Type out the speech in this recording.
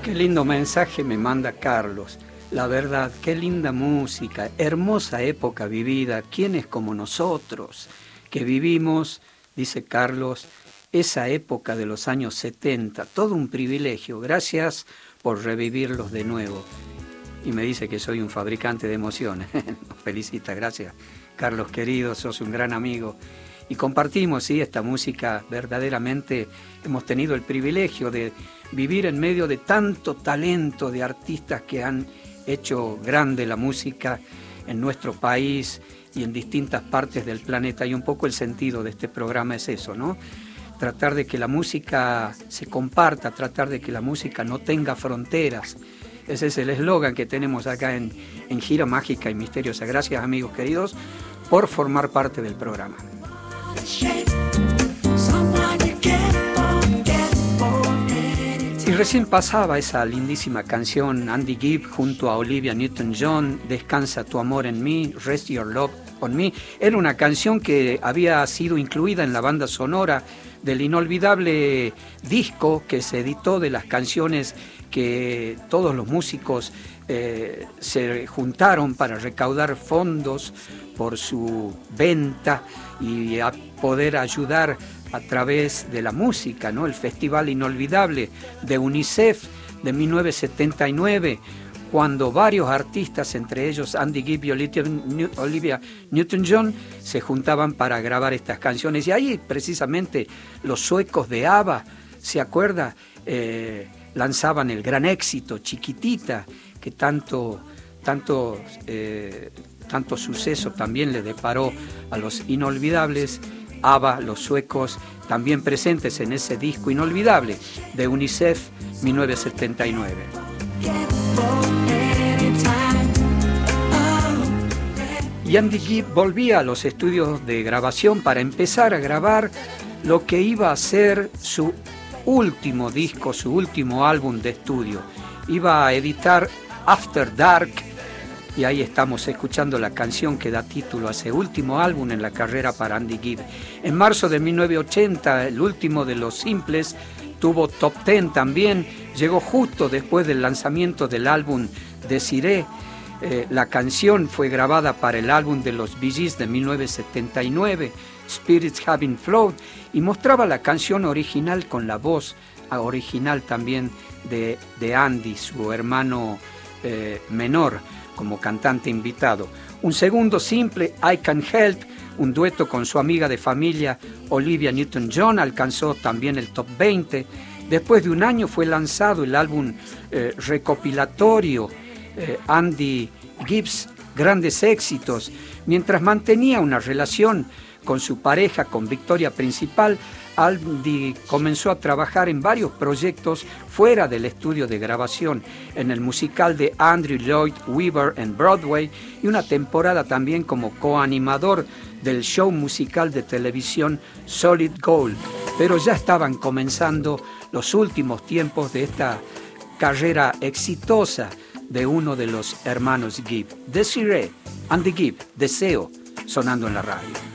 Qué lindo mensaje me manda Carlos. La verdad, qué linda música, hermosa época vivida. ¿Quiénes como nosotros que vivimos, dice Carlos, esa época de los años 70? Todo un privilegio. Gracias por revivirlos de nuevo. Y me dice que soy un fabricante de emociones. Nos felicita, gracias. Carlos querido, sos un gran amigo. Y compartimos, sí, esta música. Verdaderamente hemos tenido el privilegio de vivir en medio de tanto talento de artistas que han hecho grande la música en nuestro país y en distintas partes del planeta. Y un poco el sentido de este programa es eso, ¿no? Tratar de que la música se comparta, tratar de que la música no tenga fronteras. Ese es el eslogan que tenemos acá en Gira Mágica y Misteriosa. Gracias, amigos queridos, por formar parte del programa. Y recién pasaba esa lindísima canción, Andy Gibb junto a Olivia Newton-John, Descansa tu amor en mí, Rest Your Love on Me. Era una canción que había sido incluida en la banda sonora del inolvidable disco que se editó de las canciones que todos los músicos se juntaron para recaudar fondos por su venta y a poder ayudar a través de la música, ¿no? El Festival Inolvidable de UNICEF de 1979, cuando varios artistas, entre ellos Andy Gibb y Olivia Newton-John, se juntaban para grabar estas canciones. Y ahí precisamente los suecos de ABBA, ¿se acuerda? Lanzaban el gran éxito, Chiquitita, que tanto suceso también le deparó a los inolvidables ABBA, los suecos, también presentes en ese disco inolvidable de UNICEF 1979. Y Andy Gibb volvía a los estudios de grabación para empezar a grabar lo que iba a ser su último disco, su último álbum de estudio. Iba a editar After Dark, y ahí estamos escuchando la canción que da título a ese último álbum en la carrera para Andy Gibb. En marzo de 1980, el último de los simples tuvo top 10 también, llegó justo después del lanzamiento del álbum Desiree. La canción fue grabada para el álbum de los Bee Gees de 1979, Spirits Having Flowed, y mostraba la canción original con la voz original también de Andy, su hermano menor, como cantante invitado. Un segundo simple, I Can't Help, un dueto con su amiga de familia Olivia Newton-John, alcanzó también el top 20. Después de un año fue lanzado el álbum recopilatorio Andy Gibb's Grandes Éxitos. Mientras mantenía una relación con su pareja, con Victoria Principal, Andy comenzó a trabajar en varios proyectos fuera del estudio de grabación, en el musical de Andrew Lloyd Webber en Broadway y una temporada también como coanimador del show musical de televisión Solid Gold. Pero ya estaban comenzando los últimos tiempos de esta carrera exitosa de uno de los hermanos Gibb. Desiree, Andy Gibb, Deseo, sonando en la radio.